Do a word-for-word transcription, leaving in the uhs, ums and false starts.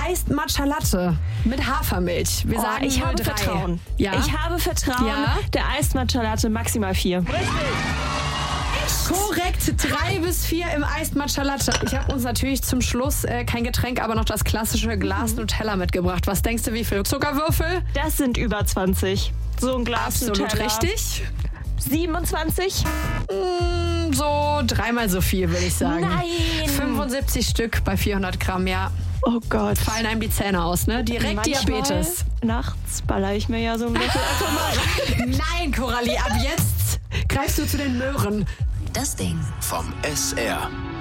Iced Matcha Latte mit Hafermilch. Wir Oh, sagen ich nur habe drei. Vertrauen. Ja? Ich habe Vertrauen. Ja? Der Iced Matcha Latte maximal vier. Korrekt, drei bis vier im Iced Matcha Latte. Ich habe uns natürlich zum Schluss äh, kein Getränk, aber noch das klassische Glas Nutella mitgebracht. Was denkst du, wie viel Zuckerwürfel? Das sind über zwanzig. So ein Glas Absolut Nutella. richtig. siebenundzwanzig? Mm, so dreimal so viel, würde ich sagen. Nein! fünfundsiebzig Stück bei vierhundert Gramm, ja. Oh Gott. Fallen einem die Zähne aus, ne? Direkt Manchmal Diabetes. Nachts baller ich mir ja so ein bisschen einfach mal. Nein, Coralie, ab jetzt greifst du zu den Möhren. Das Ding. Vom S R.